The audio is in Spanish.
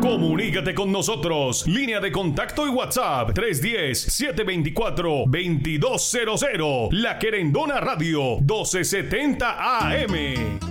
Comunícate con nosotros. Línea de contacto y WhatsApp 310-724-2200. La Querendona Radio 1270 AM.